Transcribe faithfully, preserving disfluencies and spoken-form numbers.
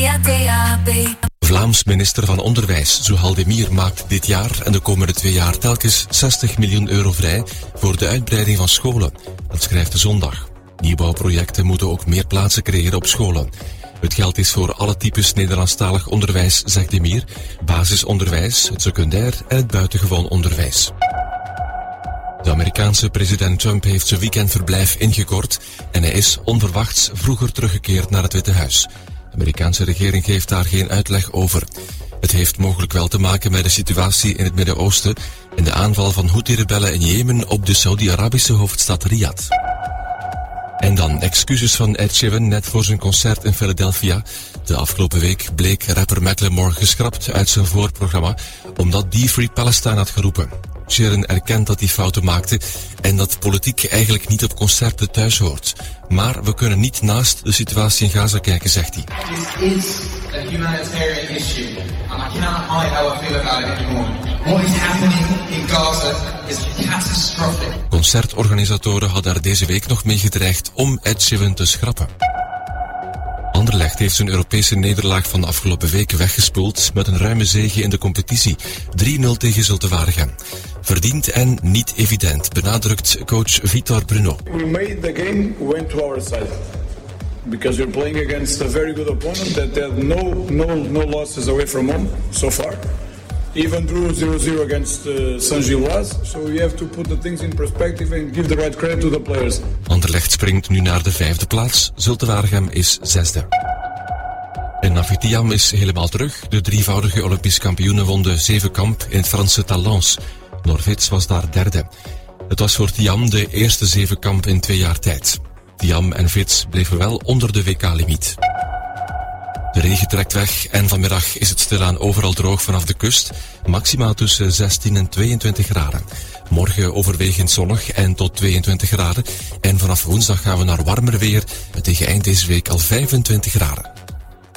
via D A B. Vlaams minister van Onderwijs, Zuhal Demir, maakt dit jaar en de komende twee jaar telkens zestig miljoen euro vrij voor de uitbreiding van scholen. Dat schrijft de Zondag. Nieuwbouwprojecten moeten ook meer plaatsen creëren op scholen. Het geld is voor alle types Nederlandstalig onderwijs, zegt Demir. Basisonderwijs, het secundair en het buitengewoon onderwijs. De Amerikaanse president Trump heeft zijn weekendverblijf ingekort en hij is onverwachts vroeger teruggekeerd naar het Witte Huis. De Amerikaanse regering geeft daar geen uitleg over. Het heeft mogelijk wel te maken met de situatie in het Midden-Oosten en de aanval van Houthi-rebellen in Jemen op de Saudi-Arabische hoofdstad Riyadh. En dan excuses van Ed Sheeran net voor zijn concert in Philadelphia. De afgelopen week bleek rapper Macklemore geschrapt uit zijn voorprogramma omdat die Free Palestine had geroepen. Sheeran erkent dat hij fouten maakte en dat politiek eigenlijk niet op concerten thuis hoort. Maar we kunnen niet naast de situatie in Gaza kijken, zegt hij. This is a humanitarian issue and I cannot hide how I feel about it anymore. What is happening in Gaza is catastrophic. Concertorganisatoren hadden er deze week nog mee gedreigd om Ed Sheeran te schrappen. Anderlecht heeft zijn Europese nederlaag van de afgelopen week weggespoeld met een ruime zege in de competitie. drie nul tegen Zulte Waregem. Verdiend en niet evident, benadrukt coach Vitor Bruno. We made the game went to our side. Because we're playing against a very good opponent that had no, no, no losses away from home so far. Even drew zero zero against uh, Saint-Gilloise. So we have to put the things in perspective and give the right credit to the players. Anderlecht springt nu naar de vijfde plaats. Zulte Waregem is zesde. En Navitiam is helemaal terug. De drievoudige Olympisch kampioene won de zevenkamp in het Franse Talence. Norvits was daar derde. Het was voor Thiam de eerste zevenkamp in twee jaar tijd. Thiam en Vits bleven wel onder de W K-limiet. De regen trekt weg en vanmiddag is het stilaan overal droog vanaf de kust. Maximaal tussen zestien en tweeëntwintig graden. Morgen overwegend zonnig en tot tweeëntwintig graden. En vanaf woensdag gaan we naar warmer weer met tegen eind deze week al vijfentwintig graden.